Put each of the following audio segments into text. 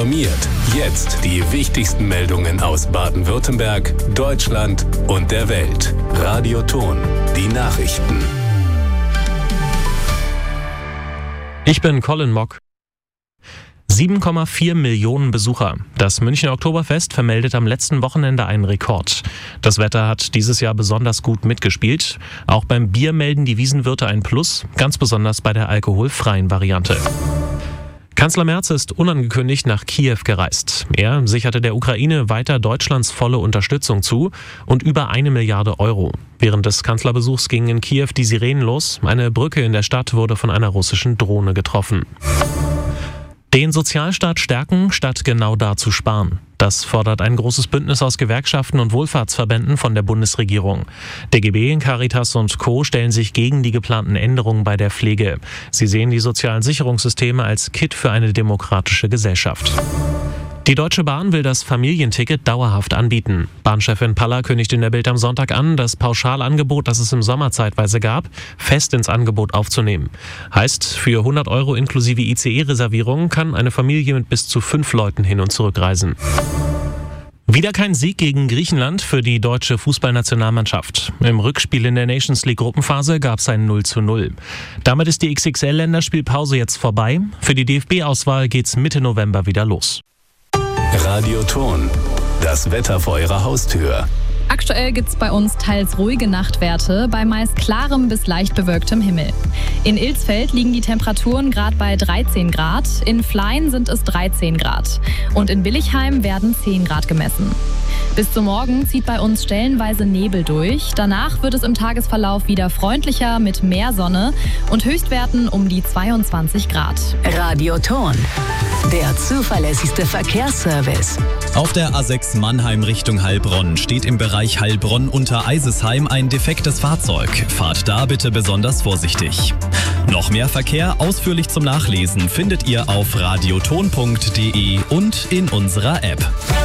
Informiert jetzt die wichtigsten Meldungen aus Baden-Württemberg, Deutschland und der Welt. Radio Ton, die Nachrichten. Ich bin Colin Mock. 7,4 Millionen Besucher. Das Münchner Oktoberfest vermeldet am letzten Wochenende einen Rekord. Das Wetter hat dieses Jahr besonders gut mitgespielt. Auch beim Bier melden die Wiesenwirte ein Plus, ganz besonders bei der alkoholfreien Variante. Kanzler Merz ist unangekündigt nach Kiew gereist. Er sicherte der Ukraine weiter Deutschlands volle Unterstützung zu und über 1 Milliarde Euro. Während des Kanzlerbesuchs gingen in Kiew die Sirenen los. Eine Brücke in der Stadt wurde von einer russischen Drohne getroffen. Den Sozialstaat stärken, statt genau da zu sparen. Das fordert ein großes Bündnis aus Gewerkschaften und Wohlfahrtsverbänden von der Bundesregierung. DGB, Caritas und Co. stellen sich gegen die geplanten Änderungen bei der Pflege. Sie sehen die sozialen Sicherungssysteme als Kitt für eine demokratische Gesellschaft. Die Deutsche Bahn will das Familienticket dauerhaft anbieten. Bahnchefin Paller kündigt in der Bild am Sonntag an, das Pauschalangebot, das es im Sommer zeitweise gab, fest ins Angebot aufzunehmen. Heißt, für 100 Euro inklusive ICE-Reservierung kann eine Familie mit bis zu 5 Leuten hin und zurück reisen. Wieder kein Sieg gegen Griechenland für die deutsche Fußballnationalmannschaft. Im Rückspiel in der Nations League Gruppenphase gab es ein 0:0. Damit ist die XXL-Länderspielpause jetzt vorbei. Für die DFB-Auswahl geht's Mitte November wieder los. Radio Ton, das Wetter vor Ihrer Haustür. Aktuell gibt es bei uns teils ruhige Nachtwerte bei meist klarem bis leicht bewölktem Himmel. In Ilsfeld liegen die Temperaturen gerade bei 13 Grad, in Flein sind es 13 Grad und in Billigheim werden 10 Grad gemessen. Bis zum Morgen zieht bei uns stellenweise Nebel durch. Danach wird es im Tagesverlauf wieder freundlicher mit mehr Sonne und Höchstwerten um die 22 Grad. Radio Ton, der zuverlässigste Verkehrsservice. Auf der A6 Mannheim Richtung Heilbronn steht im Bereich Heilbronn unter Eisesheim ein defektes Fahrzeug. Fahrt da bitte besonders vorsichtig. Noch mehr Verkehr ausführlich zum Nachlesen findet ihr auf radioton.de und in unserer App.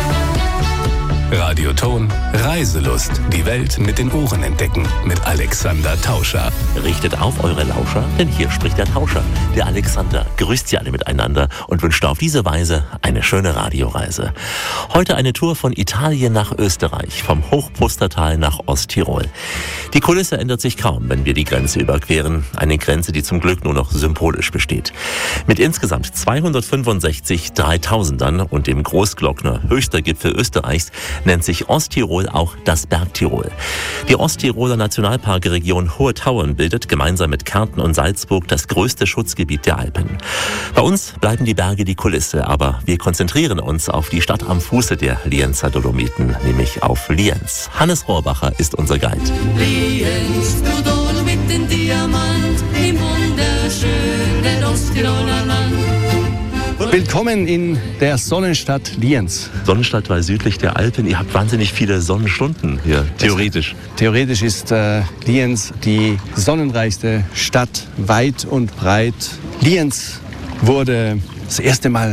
Radio Ton, Reiselust. Die Welt mit den Ohren entdecken. Mit Alexander Tauscher. Richtet auf eure Lauscher, denn hier spricht der Tauscher. Der Alexander grüßt sie alle miteinander und wünscht auf diese Weise eine schöne Radioreise. Heute eine Tour von Italien nach Österreich, vom Hochpustertal nach Osttirol. Die Kulisse ändert sich kaum, wenn wir die Grenze überqueren. Eine Grenze, die zum Glück nur noch symbolisch besteht. Mit insgesamt 265 Dreitausendern und dem Großglockner, höchster Gipfel Österreichs, nennt sich Osttirol auch das Bergtirol. Die Osttiroler Nationalparkregion Hohe Tauern bildet gemeinsam mit Kärnten und Salzburg das größte Schutzgebiet der Alpen. Bei uns bleiben die Berge die Kulisse, aber wir konzentrieren uns auf die Stadt am Fuße der Lienzer Dolomiten, nämlich auf Lienz. Hannes Rohrbacher ist unser Guide. Lienz, du Dolomiten Diamant, im wunderschönen Osttiroler Land. Willkommen in der Sonnenstadt Lienz. Sonnenstadt, weil südlich der Alpen, ihr habt wahnsinnig viele Sonnenstunden hier, theoretisch. Theoretisch ist Lienz die sonnenreichste Stadt, weit und breit. Lienz wurde das erste Mal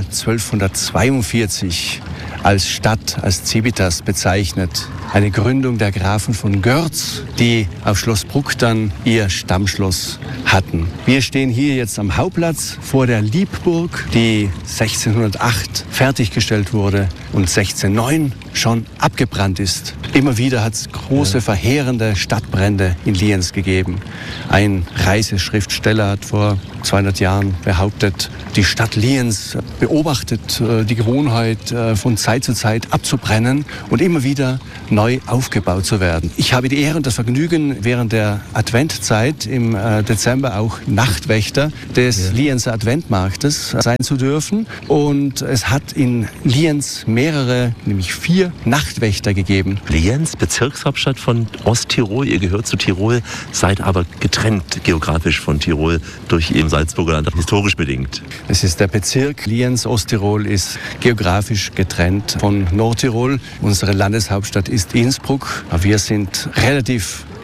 1242 als Stadt, als Civitas bezeichnet. Eine Gründung der Grafen von Görz, die auf Schloss Bruck dann ihr Stammschloss hatten. Wir stehen hier jetzt am Hauptplatz vor der Liebburg, die 1608 fertiggestellt wurde und 1609 schon abgebrannt ist. Immer wieder hat es große, verheerende Stadtbrände in Lienz gegeben. Ein Reiseschriftsteller hat vor 200 Jahren behauptet, die Stadt Lienz beobachtet die Gewohnheit, von Zeit zu Zeit abzubrennen und immer wieder neu aufgebaut zu werden. Ich habe die Ehre und das Vergnügen, während der Adventzeit im Dezember auch Nachtwächter des Lienzer Adventmarktes sein zu dürfen. Und es hat in Lienz mehrere, nämlich 4 Nachtwächter gegeben. Lienz, Bezirkshauptstadt von Osttirol. Ihr gehört zu Tirol, seid aber getrennt geografisch von Tirol durch eben Salzburger Land, historisch bedingt. Es ist der Bezirk Lienz. Osttirol ist geografisch getrennt von Nordtirol. Unsere Landeshauptstadt ist Innsbruck. Wir sind relativ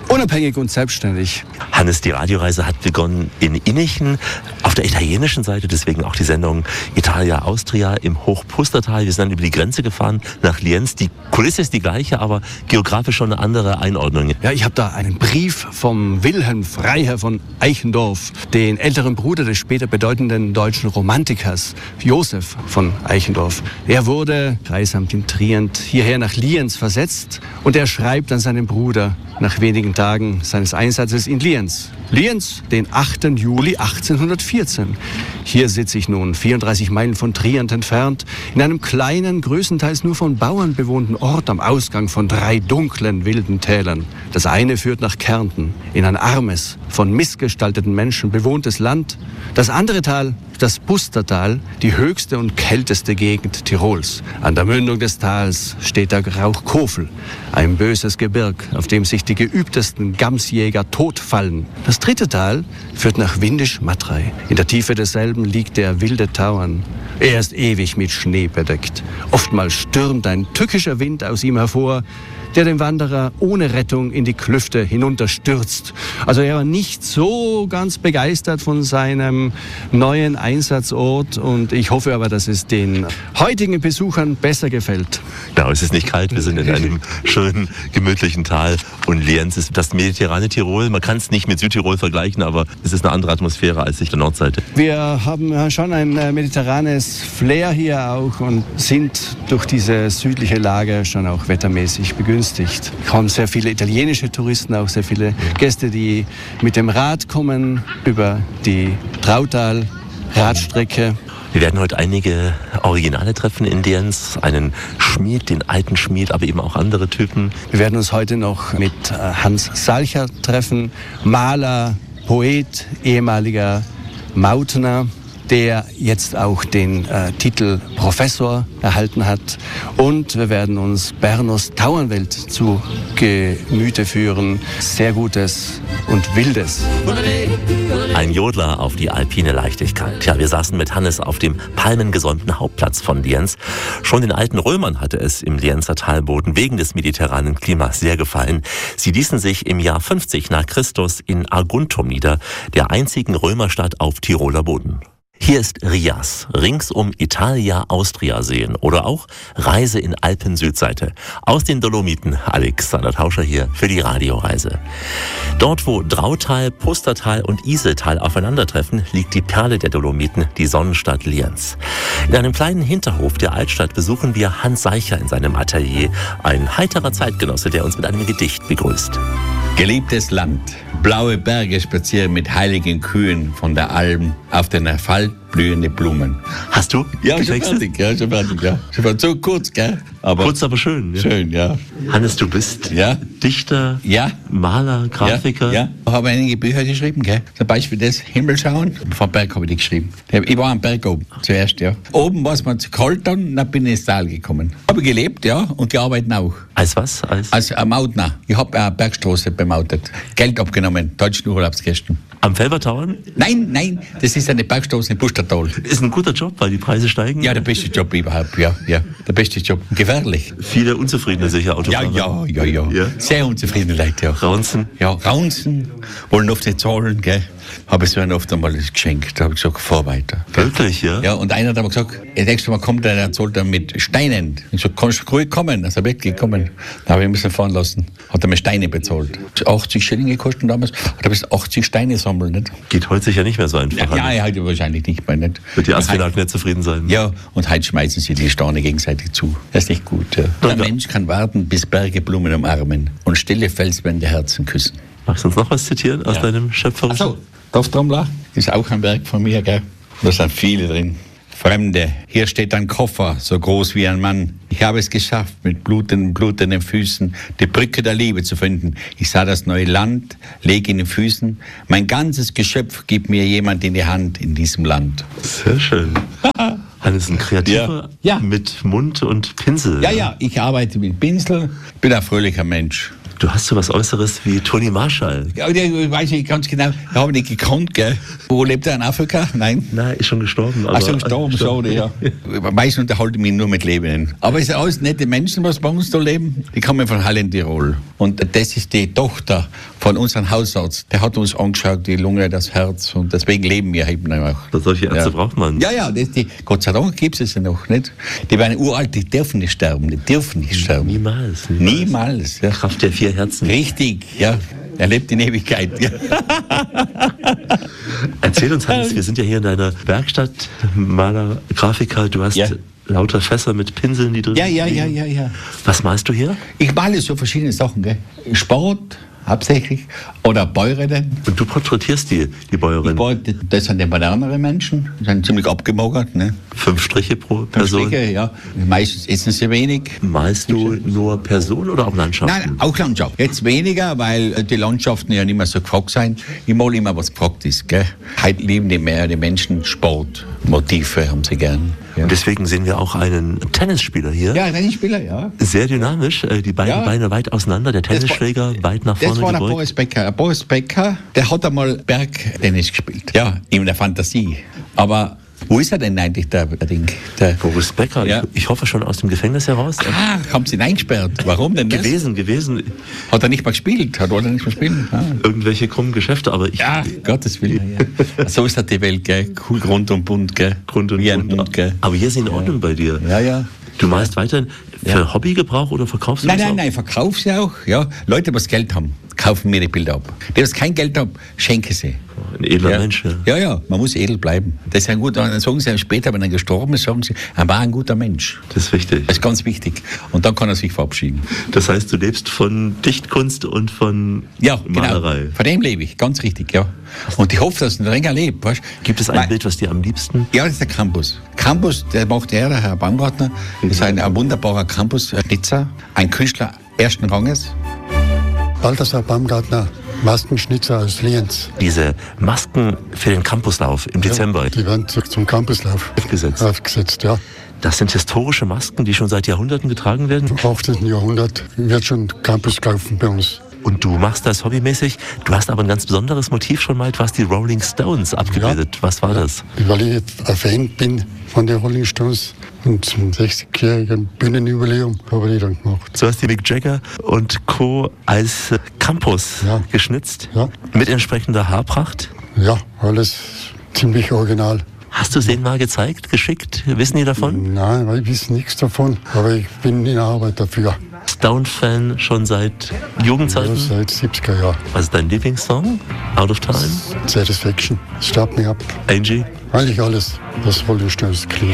unabhängig und selbstständig. Hannes, die Radioreise hat begonnen in Innichen, auf der italienischen Seite, deswegen auch die Sendung Italia Austria im Hochpustertal. Wir sind dann über die Grenze gefahren nach Lienz. Die Kulisse ist die gleiche, aber geografisch schon eine andere Einordnung. Ja, ich habe da einen Brief vom Wilhelm Freiherr von Eichendorff, den älteren Bruder des später bedeutenden deutschen Romantikers Josef von Eichendorff. Er wurde, Kreisamt in Trient, hierher nach Lienz versetzt und er schreibt an seinen Bruder nach wenigen Tagen seines Einsatzes in Lienz. Lienz, den 8. Juli 1814. Hier sitze ich nun, 34 Meilen von Trient entfernt, in einem kleinen, größtenteils nur von Bauern bewohnten Ort am Ausgang von 3 dunklen, wilden Tälern. Das eine führt nach Kärnten, in ein armes, von missgestalteten Menschen bewohntes Land. Das andere Tal, das Pustertal, die höchste und kälteste Gegend Tirols. An der Mündung des Tals steht der Rauchkofel, ein böses Gebirg, auf dem sich die geübtesten Gamsjäger totfallen. Das dritte Tal führt nach Windisch-Matrei. In der Tiefe desselben liegt der wilde Tauern. Er ist ewig mit Schnee bedeckt. Oftmals stürmt ein tückischer Wind aus ihm hervor, der den Wanderer ohne Rettung in die Klüfte hinunterstürzt. Also er war nicht so ganz begeistert von seinem neuen Einsatzort und ich hoffe aber, dass es den heutigen Besuchern besser gefällt. Genau, es ist nicht kalt, wir sind in einem schönen, gemütlichen Tal und Lienz ist das mediterrane Tirol. Man kann es nicht mit Südtirol vergleichen, aber es ist eine andere Atmosphäre als sich der Nordseite. Wir haben schon ein mediterranes Flair hier auch und sind durch diese südliche Lage schon auch wettermäßig begünstigt. Es kommen sehr viele italienische Touristen, auch sehr viele Gäste, die mit dem Rad kommen über die Trautal-Radstrecke. Wir werden heute einige Originale treffen in Lienz, einen Schmied, den alten Schmied, aber eben auch andere Typen. Wir werden uns heute noch mit Hans Salcher treffen, Maler, Poet, ehemaliger Mautner, der jetzt auch den Titel Professor erhalten hat. Und wir werden uns Bernos Tauernwelt zu Gemüte führen. Sehr Gutes und Wildes. Ein Jodler auf die alpine Leichtigkeit. Ja, wir saßen mit Hannes auf dem palmengesäumten Hauptplatz von Lienz. Schon den alten Römern hatte es im Lienzer Talboden wegen des mediterranen Klimas sehr gefallen. Sie ließen sich im Jahr 50 nach Christus in Aguntum nieder, der einzigen Römerstadt auf Tiroler Boden. Hier ist Rias, ringsum Italia Austria sehen oder auch Reise in Alpen-Südseite. Aus den Dolomiten, Alexander Tauscher hier für die Radioreise. Dort, wo Drautal, Pustertal und Iseltal aufeinandertreffen, liegt die Perle der Dolomiten, die Sonnenstadt Lienz. In einem kleinen Hinterhof der Altstadt besuchen wir Hans Salcher in seinem Atelier, ein heiterer Zeitgenosse, der uns mit einem Gedicht begrüßt. Geliebtes Land, blaue Berge spazieren mit heiligen Kühen von der Alm auf den Asphalt blühende Blumen. Hast du? Ja, schon fertig, ja. Schon war so kurz, gell? Aber kurz, aber schön. Ja. Schön, ja. Hannes, du bist Dichter, Maler, Grafiker. Ja. Ich habe einige Bücher geschrieben, gell? Zum Beispiel das Himmelschauen. Vom Berg habe ich die geschrieben. Ich war am Berg oben, zuerst, ja. Oben war es mir zu kalt, dann bin ich ins Tal gekommen. Habe gelebt, ja, und gearbeitet auch. Als was? Als Mautner. Ich habe eine Bergstraße bemautet. Geld abgenommen, deutschen Urlaubsgästen. Am Felbertauern? Nein, das ist eine Bergstraße in Pustertal. Ist ein guter Job, weil die Preise steigen? Ja, der beste Job überhaupt, ja. Der beste Job. Gefährlich. Viele unzufriedene sicher Autofahrer. Ja. Sehr unzufriedene Leute, ja. Raunzen? Ja, Raunzen. Wollen oft nicht zahlen, gell. Habe ich so einen oft einmal geschenkt. Da habe ich gesagt, fahr weiter. Wirklich, ja? Ja, und einer hat aber gesagt, das nächste Mal kommt der zahlt er mit Steinen. Ich so, kannst du ruhig kommen? Also wirklich kommen. Da habe ich ihn fahren lassen. Hat er mir Steine bezahlt. 80 Schilling gekostet damals. Hat er bis 80 Steine sammeln, nicht? Geht heute sicher nicht mehr so einfach. Ja, heute wahrscheinlich nicht mehr, nicht? Wird die Asfinag nicht zufrieden sein? Ja, und heute schmeißen sie die Steine gegenseitig zu. Das ist nicht gut, ja. Der Mensch kann warten, bis Berge Blumen umarmen und stille Felswände Herzen küssen. Magst du uns noch was zitieren aus deinem schöpferischen? Ach so. Dorftrommler, das ist auch ein Werk von mir, gell? Da sind viele drin. Fremde, hier steht ein Koffer, so groß wie ein Mann. Ich habe es geschafft, mit blutenden Füßen die Brücke der Liebe zu finden. Ich sah das neue Land, lege in den Füßen. Mein ganzes Geschöpf gibt mir jemand in die Hand in diesem Land. Sehr schön. Hannes, ein Kreativer mit Mund und Pinsel. Ja, ich arbeite mit Pinsel, bin ein fröhlicher Mensch. Du hast so was Äußeres wie Toni Marshall. Ja, ich weiß nicht ganz genau. Ich habe nicht gekannt, gell. Wo lebt er, in Afrika? Nein. Nein, ist schon gestorben. Ach, schon gestorben, schade, ja. Meistens unterhalte ich mich nur mit Lebenden. Aber es sind alles nette Menschen, was bei uns da leben. Die kommen von Halle in Tirol. Und das ist die Tochter von unserem Hausarzt. Der hat uns angeschaut, die Lunge, das Herz. Und deswegen leben wir eben auch. Solche Ärzte braucht man. Ja, Gott sei Dank gibt es ja noch nicht. Die werden uralt, die dürfen nicht sterben. Niemals. Ja. Kraft der 4 Herzen. Richtig, ja. Er lebt in Ewigkeit. Ja. Erzähl uns, Hans, wir sind ja hier in deiner Werkstatt, Maler, Grafiker. Du hast lauter Fässer mit Pinseln, die drin sind. Ja. Was malst du hier? Ich male so verschiedene Sachen, gell. Sport hauptsächlich oder Bäuerinnen. Und du porträtierst die Bäuerinnen? Das sind die moderneren Menschen, die sind ziemlich abgemagert. Ne? 5 Striche pro Person? 5 Striche, ja. Meistens essen sie wenig. Malst du nur Personen oder auch Landschaften? Nein, auch Landschaft. Jetzt weniger, weil die Landschaften ja nicht mehr so gefragt sind. Ich male immer, was gefragt ist. Gell? Heute lieben die Menschen Sport. Motive haben sie gern. Ja. Und deswegen sehen wir auch einen Tennisspieler hier. Ja, Tennisspieler, ja. Sehr dynamisch, die beiden Beine weit auseinander, der Tennisschläger weit nach vorne gebeugt. Das war der Boris Becker. Boris Becker, der hat einmal Bergtennis gespielt. Ja, in der Fantasie. Aber wo ist er denn eigentlich, der Boris Becker? Ja. Ich hoffe schon aus dem Gefängnis heraus. Haben sie ihn eingesperrt? Warum denn das? Gewesen. Hat er nicht mal gespielt? Irgendwelche krummen Geschäfte, aber ich... Ja, Gottes Willen. Ja. So ist halt die Welt, gell? Cool, Grund und bunt, gell? Wie ein Hund, gell? Aber hier ist in Ordnung bei dir. Ja. Du malst weiterhin für Hobbygebrauch oder verkaufst du das auch? Nein, verkauf sie auch. Ja. Leute, die das Geld haben, kaufen mir die Bilder ab. Die, die kein Geld haben, schenke sie. Ein edler Mensch, ja. Ja, man muss edel bleiben. Das ist ein guter, dann sagen sie später, wenn er gestorben ist, sagen sie, er war ein guter Mensch. Das ist wichtig. Das ist ganz wichtig. Und dann kann er sich verabschieden. Das heißt, du lebst von Dichtkunst und von Malerei. Genau. Von dem lebe ich, ganz richtig, ja. Und ich hoffe, dass ich noch länger lebe. Weißt? Gibt es ein Bild, was dir am liebsten? Ja, das ist der Campus. Campus, der macht der Herr Baumgartner. Das ist ein wunderbarer Campus-Schnitzer, ein Künstler ersten Ranges. Balthasar Baumgartner, Maskenschnitzer aus Lienz. Diese Masken für den Campuslauf im Dezember. Die werden zum Campuslauf aufgesetzt, ja. Das sind historische Masken, die schon seit Jahrhunderten getragen werden? Im 18. Jahrhundert wird schon Campus kaufen bei uns. Und du machst das hobbymäßig. Du hast aber ein ganz besonderes Motiv schon mal. Du hast die Rolling Stones abgebildet. Ja. Was war das? Weil ich ein Fan bin von den Rolling Stones. Und zum 60-jährigen Bühnenjubiläum habe ich dann gemacht. So hast du Mick Jagger und Co. als Campus geschnitzt? Ja. Mit entsprechender Haarpracht? Ja, alles ziemlich original. Hast du es denen mal gezeigt, geschickt? Wissen die davon? Nein, weil ich weiß nichts davon. Aber ich bin in Arbeit dafür. Stone-Fan schon seit Jugendzeiten? Ja, seit 70er Jahren. Was ist dein Lieblingssong? Out of Time? Satisfaction. Start Me Up. Angie? Eigentlich alles, was Rolling Stones klingt.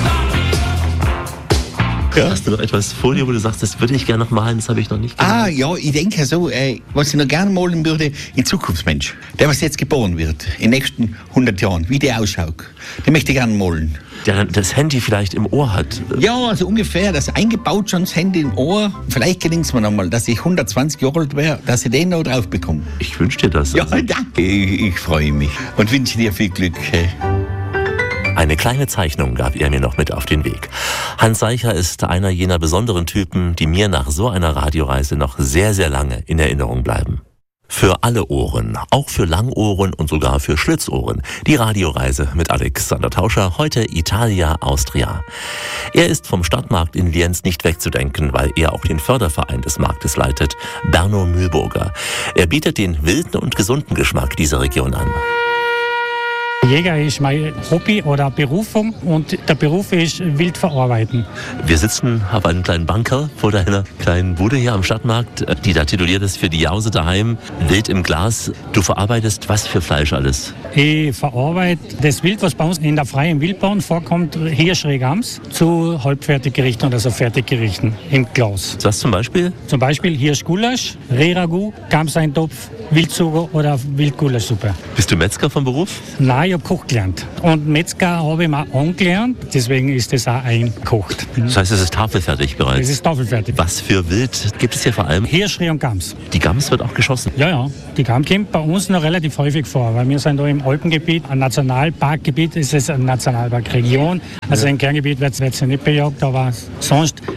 Ja. Hast du noch etwas vor dir, wo du sagst, das würde ich gerne noch malen, das habe ich noch nicht gemacht? Ja, ich denke so, was ich noch gerne malen würde, ein Zukunftsmensch, der was jetzt geboren wird, in den nächsten 100 Jahren, wie der ausschaut, den möchte ich gerne malen. Der das Handy vielleicht im Ohr hat. Ja, also ungefähr, das eingebaut schon das Handy im Ohr. Vielleicht gelingt es mir nochmal, dass ich 120 Jahre alt wäre, dass ich den noch drauf bekomme. Ich wünsche dir das. Ja, danke. Ich freue mich und wünsche dir viel Glück. Eine kleine Zeichnung gab er mir noch mit auf den Weg. Hans Seicher ist einer jener besonderen Typen, die mir nach so einer Radioreise noch sehr, sehr lange in Erinnerung bleiben. Für alle Ohren, auch für Langohren und sogar für Schlitzohren. Die Radioreise mit Alexander Tauscher, heute Italia Austria. Er ist vom Stadtmarkt in Lienz nicht wegzudenken, weil er auch den Förderverein des Marktes leitet, Berno Mühlburger. Er bietet den wilden und gesunden Geschmack dieser Region an. Jäger ist mein Hobby oder Berufung und der Beruf ist wild verarbeiten. Wir sitzen auf einem kleinen Banker vor deiner kleinen Bude hier am Stadtmarkt, die da tituliert ist für die Jause daheim, Wild im Glas. Du verarbeitest was für Fleisch alles? Ich verarbeite das Wild, was bei uns in der freien Wildbahn vorkommt, Hirsch, Gams, zu Halbfertiggerichten oder so Fertiggerichten im Glas. Was zum Beispiel? Zum Beispiel Hirschgulasch, Rehragout, Gamseintopf, Wildsugo oder Wildgulaschsuppe. Bist du Metzger vom Beruf? Nein, ich habe Koch gelernt. Und Metzger habe ich mal angelernt, deswegen ist das auch eingekocht. Das heißt, es ist tafelfertig bereits? Es ist tafelfertig. Was für Wild gibt es hier vor allem? Hirsch, Reh und Gams. Die Gams wird auch geschossen? Ja. Die Gams kommt bei uns noch relativ häufig vor, weil wir sind da im Alpengebiet, ein Nationalparkgebiet, ist es eine Nationalparkregion. Also im Kerngebiet wird es nicht bejagt, aber sonst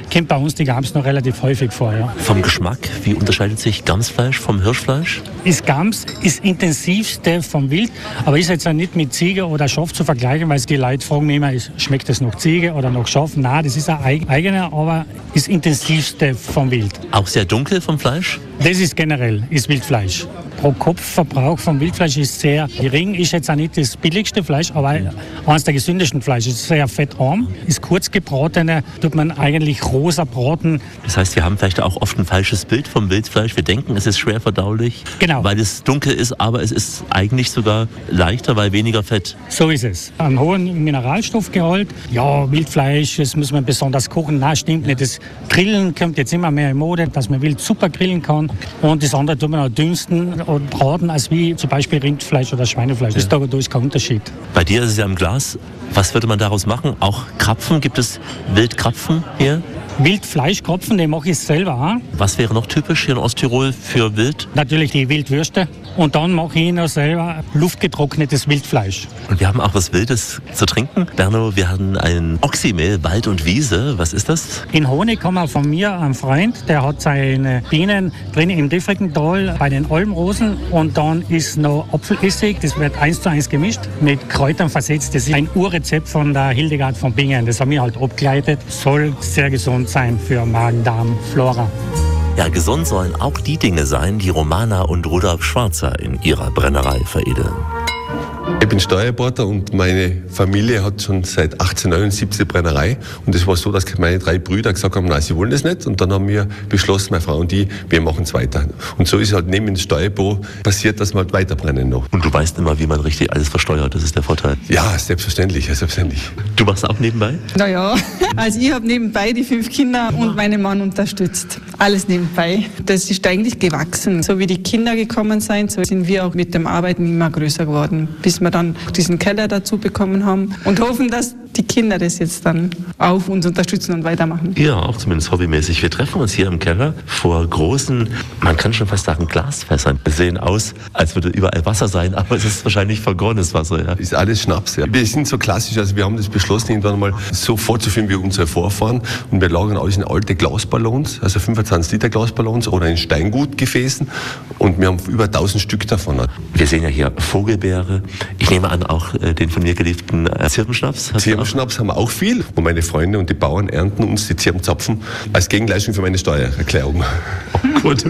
kommt bei uns die Gams noch relativ häufig vor. Ja. Vom Geschmack, wie unterscheidet sich Gamsfleisch vom Hirschfleisch? Das Gams ist intensivste vom Wild, aber ist jetzt auch nicht mit Ziege oder Schaf zu vergleichen, weil die Leute fragen mich immer, schmeckt das noch Ziege oder noch Schaf? Nein, das ist ein eigener, aber ist intensivste vom Wild. Auch sehr dunkel vom Fleisch? Das ist generell, ist Wildfleisch. Pro Kopfverbrauch vom Wildfleisch ist sehr gering, ist jetzt auch nicht das billigste Fleisch, aber eines der gesündesten Fleisch. Ist sehr fettarm, ist kurz gebratene, tut man eigentlich rosa braten. Das heißt, wir haben vielleicht auch oft ein falsches Bild vom Wildfleisch. Wir denken, es ist schwer verdaulich, genau, weil es dunkel ist, aber es ist eigentlich sogar leichter, weil weniger Fett. So ist es. Einen hohen Mineralstoffgehalt. Ja, Wildfleisch, das muss man besonders kochen. Nein, stimmt nicht. Das Grillen kommt jetzt immer mehr in Mode, dass man Wild super grillen kann. Und das andere tut man auch dünsten und braten, als wie zum Beispiel Rindfleisch oder Schweinefleisch. Ja. Da ist kein Unterschied. Bei dir ist es ja im Glas. Was würde man daraus machen? Auch Krapfen? Gibt es Wildkrapfen hier? Wildfleischkrapfen, den mache ich selber auch. Was wäre noch typisch hier in Osttirol für Wild? Natürlich die Wildwürste. Und dann mache ich noch selber luftgetrocknetes Wildfleisch. Und wir haben auch was Wildes zu trinken. Berno, wir haben ein Oxymehl, Wald und Wiese. Was ist das? In Honig haben wir von mir einen Freund, der hat seine Bienen drin im Diffrigental bei den Almrosen. Und dann ist noch Apfelessig, das wird 1:1 gemischt, mit Kräutern versetzt. Das ist ein Urrezept von der Hildegard von Bingen. Das haben wir halt abgeleitet. Soll sehr gesund sein für Magen, Darm, Flora. Ja, gesund sollen auch die Dinge sein, die Romana und Rudolf Schwarzer in ihrer Brennerei veredeln. Ich bin Steuerberater und meine Familie hat schon seit 1879 eine Brennerei. Und es war so, dass meine 3 Brüder gesagt haben, nein, sie wollen das nicht. Und dann haben wir beschlossen, meine Frau und ich, wir machen es weiter. Und so ist halt neben dem Steuerbüro passiert, dass wir halt weiterbrennen noch. Und du weißt immer, wie man richtig alles versteuert, das ist der Vorteil. Ja, selbstverständlich, selbstverständlich. Du machst auch nebenbei? Naja, also ich habe nebenbei die 5 Kinder und meinen Mann unterstützt. Alles nebenbei. Das ist eigentlich gewachsen. So wie die Kinder gekommen sind, so sind wir auch mit dem Arbeiten immer größer geworden. Bis wir dann diesen Keller dazu bekommen haben und hoffen, dass die Kinder das jetzt dann auch uns unterstützen und weitermachen. Ja, auch zumindest hobbymäßig. Wir treffen uns hier im Keller vor großen, man kann schon fast sagen, Glasfässern. Wir sehen aus, als würde überall Wasser sein, aber es ist wahrscheinlich vergorenes Wasser. Ja. Ist alles Schnaps. Ja. Wir sind so klassisch, also wir haben das beschlossen, irgendwann mal so fortzuführen wie unsere Vorfahren. Und wir lagern alles in alte Glasballons, also 25 Liter Glasballons oder in Steingutgefäßen. Und wir haben über 1000 Stück davon. Wir sehen ja hier Vogelbeere. Ich nehme an, auch den von mir geliebten Zirbenschnaps. Zirbenschnaps haben wir auch viel. Und meine Freunde und die Bauern ernten uns die Zirbenzapfen als Gegenleistung für meine Steuererklärung. Oh, gut.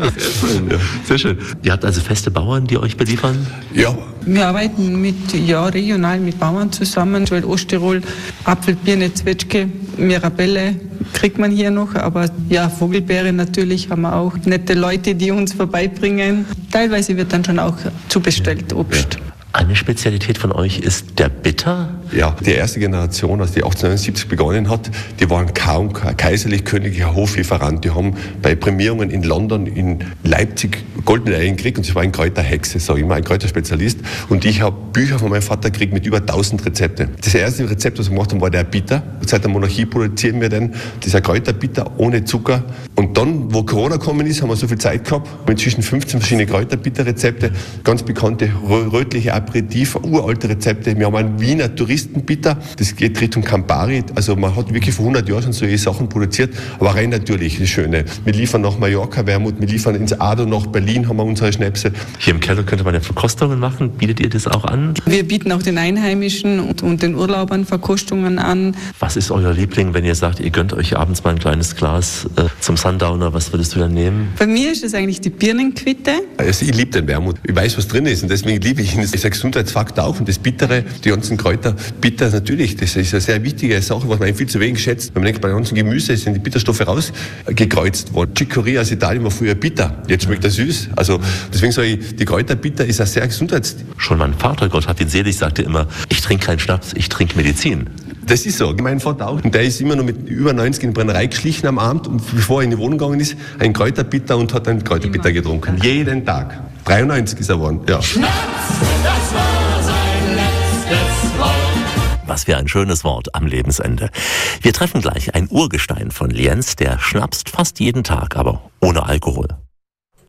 Sehr schön. Ihr habt also feste Bauern, die euch beliefern? Ja. Wir arbeiten regional mit Bauern zusammen, weil Osttirol, Apfel, Birne, Zwetschge, Mirabelle kriegt man hier noch, aber ja, Vogelbeere natürlich haben wir auch. Nette Leute, die uns vorbeibringen. Teilweise wird dann schon auch zubestellt, Obst. Ja. Eine Spezialität von euch ist der Bitter? Ja, die erste Generation, als die 1879 begonnen hat, die waren kaum kaiserlich-königlicher Hoflieferant. Die haben bei Prämierungen in London, in Leipzig Goldmedaillen gekriegt und sie war ein Kräuterhexe, sage ich mal, ein Kräuterspezialist. Und ich habe Bücher von meinem Vater gekriegt mit über 1000 Rezepte. Das erste Rezept, was wir gemacht haben, war der Bitter. Seit der Monarchie produzieren wir den, dieser Kräuterbitter ohne Zucker. Und dann, wo Corona gekommen ist, haben wir so viel Zeit gehabt, haben inzwischen 15 verschiedene Kräuterbitterrezepte, ganz bekannte rötliche Aperitif, uralte Rezepte. Wir haben einen Wiener Touristenbitter, das geht Richtung Campari. Also man hat wirklich vor 100 Jahren schon solche Sachen produziert, aber rein natürlich, das Schöne. Wir liefern nach Mallorca Wermut, wir liefern ins Ado nach Berlin, haben wir unsere Schnäpse. Hier im Keller könnte man ja Verkostungen machen. Bietet ihr das auch an? Wir bieten auch den Einheimischen und den Urlaubern Verkostungen an. Was ist euer Liebling, wenn ihr sagt, ihr gönnt euch abends mal ein kleines Glas zum Sundowner? Was würdest du dann nehmen? Bei mir ist es eigentlich die Birnenquitte. Also ich liebe den Wermut. Ich weiß, was drin ist und deswegen liebe ich ihn. Das ist ein Gesundheitsfaktor auch und das Bittere, die ganzen Kräuter, bitter natürlich, das ist eine sehr wichtige Sache, was man viel zu wenig schätzt. Wenn man denkt, bei den ganzen Gemüse sind die Bitterstoffe rausgekreuzt worden. Chicorée aus Italien war früher bitter, jetzt schmeckt er süß. Also deswegen sage ich, die Kräuterbitter ist ein sehr Gesundheits... Schon mein Vater, Gott hab ihn selig, sagte immer, ich trinke keinen Schnaps, ich trinke Medizin. Das ist so. Mein Vater auch. Und der ist immer noch mit über 90 in die Brennerei geschlichen am Abend und bevor er in die Wohnung gegangen ist, ein Kräuterbitter und hat einen Kräuterbitter getrunken. Jeden Tag. 93 ist er geworden. Ja. Schnaps, das war sein letztes Wort. Was für ein schönes Wort am Lebensende. Wir treffen gleich ein Urgestein von Lienz, der schnapst fast jeden Tag, aber ohne Alkohol.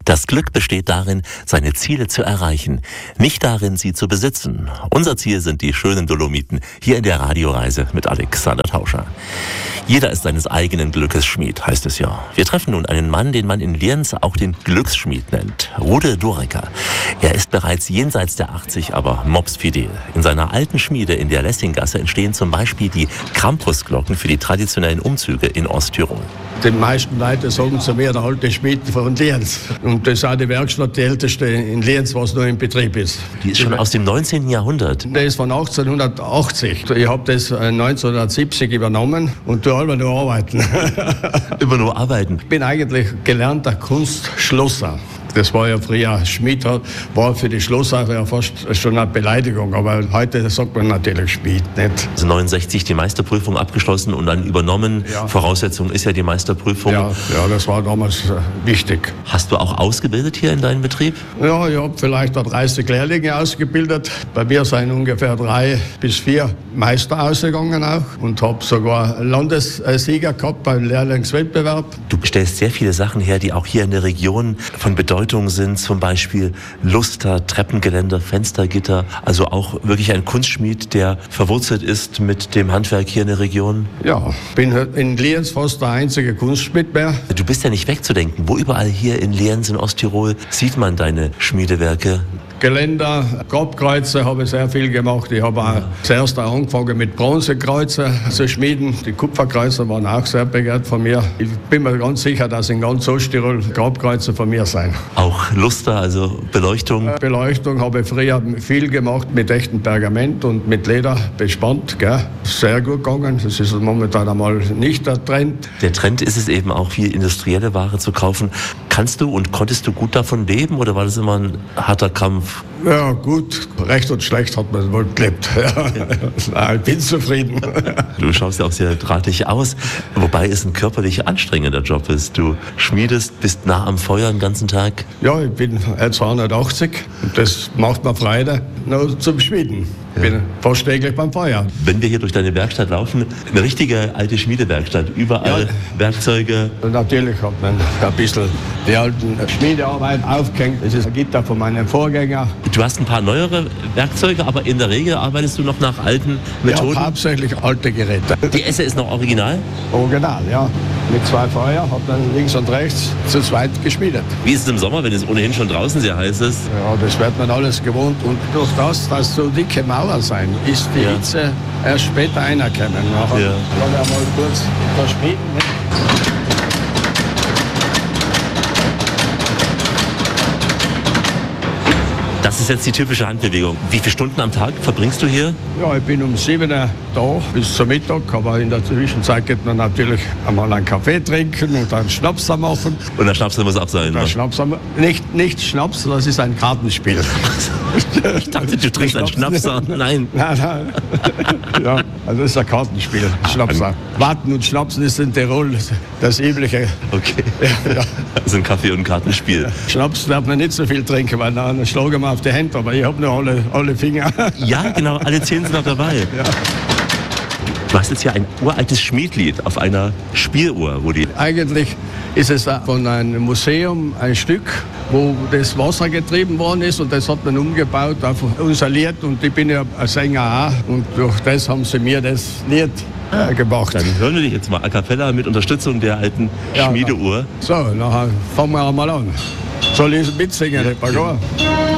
Das Glück besteht darin, seine Ziele zu erreichen, nicht darin, sie zu besitzen. Unser Ziel sind die schönen Dolomiten, hier in der Radioreise mit Alexander Tauscher. Jeder ist seines eigenen Glückes Schmied, heißt es ja. Wir treffen nun einen Mann, den man in Lienz auch den Glücksschmied nennt, Rude Durecker. Er ist bereits jenseits der 80, aber mopsfidel. In seiner alten Schmiede in der Lessinggasse entstehen zum Beispiel die Krampusglocken für die traditionellen Umzüge in Osttirol. Die meisten Leute sagen zu mir, der alte Schmied von Lienz. Und das ist auch die Werkstatt, die älteste in Lienz, was noch in Betrieb ist. Die ist schon aus dem 19. Jahrhundert? Die ist von 1880. Ich habe das 1970 übernommen und tue immer nur arbeiten. Immer nur arbeiten? Ich bin eigentlich gelernter Kunstschlosser. Das war ja früher, Schmied war für die Schlosser ja fast schon eine Beleidigung, aber heute sagt man natürlich Schmied, nicht? Also 69 die Meisterprüfung abgeschlossen und dann übernommen. Ja. Voraussetzung ist ja die Meisterprüfung. Ja, das war damals wichtig. Hast du auch ausgebildet hier in deinem Betrieb? Ja, ich habe vielleicht 30 Lehrlinge ausgebildet. Bei mir sind ungefähr 3 bis 4 Meister ausgegangen auch und habe sogar Landessieger gehabt beim Lehrlingswettbewerb. Du bestellst sehr viele Sachen her, die auch hier in der Region von Bedeutung sind, zum Beispiel Luster, Treppengeländer, Fenstergitter, also auch wirklich ein Kunstschmied, der verwurzelt ist mit dem Handwerk hier in der Region. Ja, bin in Lienz fast der einzige Kunstschmied mehr. Du bist ja nicht wegzudenken. Wo überall hier in Lienz, in Osttirol, sieht man deine Schmiedewerke? Geländer, Grabkreuze habe ich sehr viel gemacht. Ich habe auch zuerst angefangen mit Bronzekreuze zu schmieden. Die Kupferkreuze waren auch sehr begehrt von mir. Ich bin mir ganz sicher, dass in ganz Osttirol Grabkreuze von mir sein. Auch Luster, also Beleuchtung? Beleuchtung habe ich früher viel gemacht mit echtem Pergament und mit Leder bespannt. Gell? Sehr gut gegangen. Das ist momentan einmal nicht der Trend. Der Trend ist es eben auch, viel industrielle Ware zu kaufen. Kannst du und konntest du gut davon leben oder war das immer ein harter Kampf? Ja, gut. Recht und schlecht hat man wohl gelebt. Ja. Ich bin zufrieden. Du schaust ja auch sehr drahtig aus, wobei es ein körperlich anstrengender Job ist. Du schmiedest, bist nah am Feuer den ganzen Tag. Ja, ich bin 280 und das macht mir Freude, nur zum Schmieden. Ich bin fast täglich beim Feuer. Wenn wir hier durch deine Werkstatt laufen, eine richtige alte Schmiedewerkstatt, überall Werkzeuge. Und natürlich hat man ein bisschen die alten Schmiedearbeit aufgehängt. Das ist ein Gitter von meinem Vorgänger. Du hast ein paar neuere Werkzeuge, aber in der Regel arbeitest du noch nach alten Methoden? Ja, hauptsächlich alte Geräte. Die Esse ist noch original? Original, ja. Mit 2 Feuer, hat dann links und rechts zu zweit geschmiedet. Wie ist es im Sommer, wenn es ohnehin schon draußen sehr heiß ist? Ja, das wird man alles gewohnt. Und durch das, dass so dicke Mauern sein, ist die Hitze erst später reingekommen. Nachher kann er mal kurz verschmieden. Das ist jetzt die typische Handbewegung. Wie viele Stunden am Tag verbringst du hier? Ja, ich bin um 7 Uhr da bis zum Mittag, aber in der Zwischenzeit geht man natürlich einmal einen Kaffee trinken und einen Schnaps machen. Und der Schnaps muss ab sein, ne? Schnaps, nicht Schnaps, das ist ein Kartenspiel. Ich dachte, du trinkst einen Schnaps. Nein. Nein. Ja, also das ist ein Kartenspiel. Schnaps. Warten und Schnapsen ist in Tirol das Übliche. Okay. Ja. Also ein Kaffee und ein Kartenspiel. Schnaps darf man nicht so viel trinken, weil dann schlagen wir auf die Hände, aber ich habe noch alle Finger. Ja, genau, alle 10 sind noch dabei. Ja. Du hast jetzt hier ein uraltes Schmiedlied auf einer Spieluhr. Eigentlich ist es von einem Museum ein Stück, wo das Wasser getrieben worden ist und das hat man umgebaut auf unser Lied und ich bin ja ein Sänger auch und durch das haben sie mir das Lied gemacht. Dann hören wir dich jetzt mal a cappella mit Unterstützung der alten Schmiedeuhr. So, nachher fangen wir mal an. Soll ich mitsingen, Pagor?